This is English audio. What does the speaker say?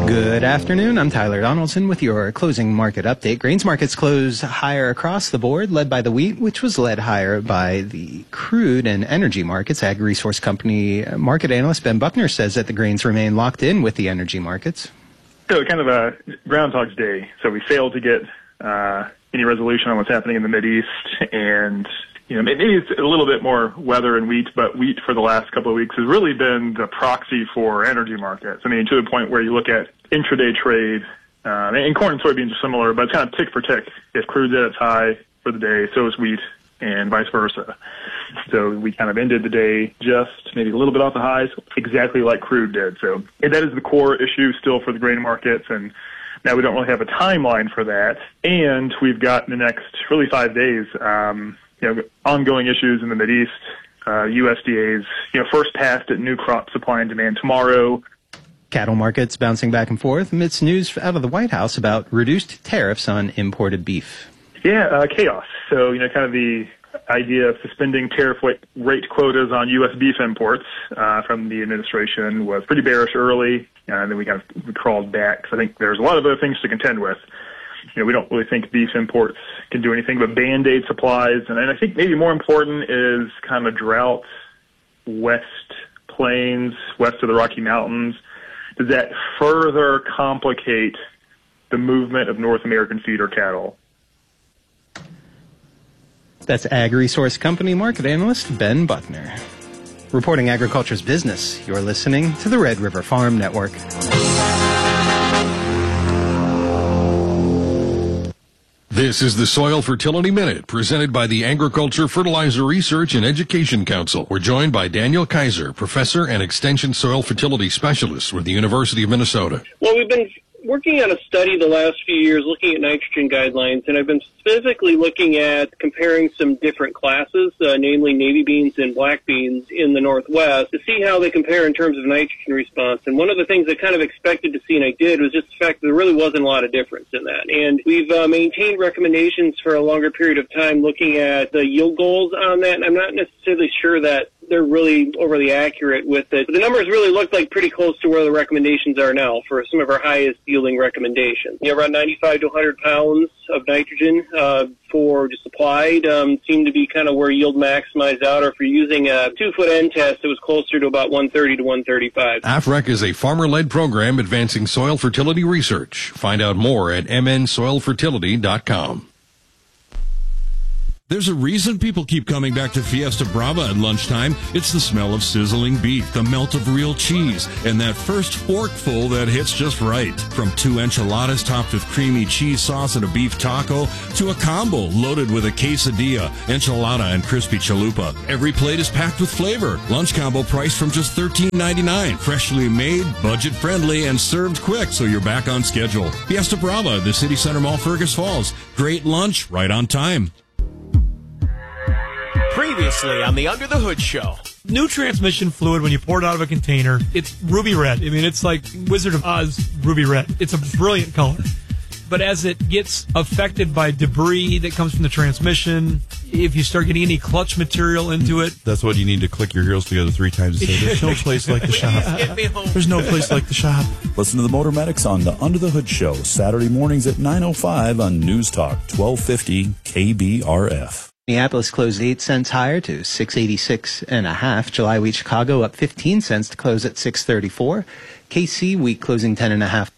Good afternoon. I'm Tyler Donaldson with your closing market update. Grains markets closed higher across the board, led by the wheat, which was led higher by the crude and energy markets. Ag Resource Company market analyst Ben Buckner says that the grains remain locked in with the energy markets. So kind of a Groundhog's Day. So we failed to get any resolution on what's happening in the Mideast, and maybe it's a little bit more weather and wheat, but wheat for the last couple of weeks has really been the proxy for energy markets. I mean, to the point where you look at intraday trade, and corn and soybeans are similar, but it's kind of tick for tick. If crude's at its high for the day, so is wheat, and vice versa. So we kind of ended the day just maybe a little bit off the highs, exactly like crude did. So that is the core issue still for the grain markets, and now we don't really have a timeline for that. And we've got in the next really 5 days, ongoing issues in the Mideast. USDA's, first passed at new crop supply and demand tomorrow. Cattle markets bouncing back and forth amidst news out of the White House about reduced tariffs on imported beef. Yeah, chaos. So, kind of the idea of suspending tariff rate quotas on U.S. beef imports from the administration was pretty bearish early, and then we crawled back. So I think there's a lot of other things to contend with. We don't really think beef imports can do anything but Band-Aid supplies. And I think maybe more important is kind of drought west plains, west of the Rocky Mountains. Does that further complicate the movement of North American feeder cattle? That's Ag Resource Company market analyst Ben Buckner. Reporting agriculture's business, you're listening to the Red River Farm Network. This is the Soil Fertility Minute, presented by the Agriculture, Fertilizer Research and Education Council. We're joined by Daniel Kaiser, professor and extension soil fertility specialist with the University of Minnesota. Well, we've been working on a study the last few years looking at nitrogen guidelines, and I've been specifically looking at comparing some different classes, namely navy beans and black beans in the Northwest, to see how they compare in terms of nitrogen response. And one of the things I kind of expected to see, and I did, was just the fact that there really wasn't a lot of difference in that. And we've maintained recommendations for a longer period of time looking at the yield goals on that, and I'm not necessarily sure that they're really overly accurate with it. But the numbers really look like pretty close to where the recommendations are now for some of our highest yielding recommendations. Around 95 to 100 pounds of nitrogen for just applied seemed to be kind of where yield maximized out. Or if you're using a 2-foot N test, it was closer to about 130 to 135. AFREC is a farmer-led program advancing soil fertility research. Find out more at mnsoilfertility.com. There's a reason people keep coming back to Fiesta Brava at lunchtime. It's the smell of sizzling beef, the melt of real cheese, and that first forkful that hits just right. From 2 enchiladas topped with creamy cheese sauce and a beef taco, to a combo loaded with a quesadilla, enchilada, and crispy chalupa. Every plate is packed with flavor. Lunch combo priced from just $13.99. Freshly made, budget-friendly, and served quick, so you're back on schedule. Fiesta Brava, the City Center Mall, Fergus Falls. Great lunch, right on time. Previously on the Under the Hood Show. New transmission fluid, when you pour it out of a container, it's ruby red. I mean, it's like Wizard of Oz ruby red. It's a brilliant color. But as it gets affected by debris that comes from the transmission, if you start getting any clutch material into it... That's what you need to click your heels together 3 times and say, there's no place like the shop. There's no place like the shop. Listen to the Motor Medics on the Under the Hood Show, Saturday mornings at 9:05 on News Talk 1250 KBRF. Minneapolis closed 8 cents higher to 686.5. July wheat Chicago up 15 cents to close at 634. KC wheat closing 10.5